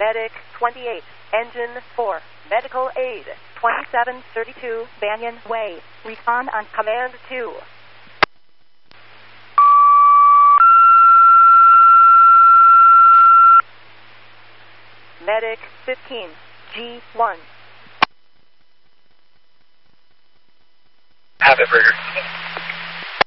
Medic 28, Engine 4, Medical Aid 2732 Banyan Way. Respond on Command 2. Medic 15, G1. Have it, Burger.